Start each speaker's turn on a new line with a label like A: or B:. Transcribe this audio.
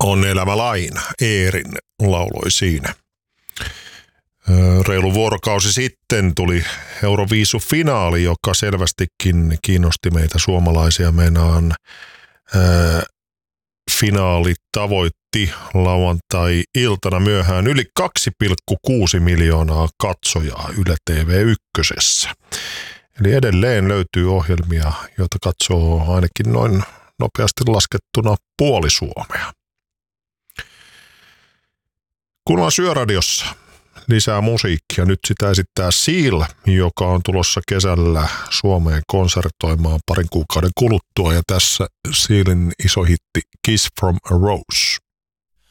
A: On elämä laina, Eerin lauloi siinä. Reilu vuorokausi sitten tuli Euroviisu-finaali, joka selvästikin kiinnosti meitä suomalaisia. Meinaan finaali tavoitti lauantai-iltana myöhään yli 2,6 miljoonaa katsojaa Yle TV1. Eli edelleen löytyy ohjelmia, joita katsoo ainakin noin nopeasti laskettuna puoli Suomea. Kun on Syöradiossa lisää musiikkia, nyt sitä esittää Seal, joka on tulossa kesällä Suomeen konsertoimaan parin kuukauden kuluttua. Ja tässä Sealin iso hitti Kiss from a Rose.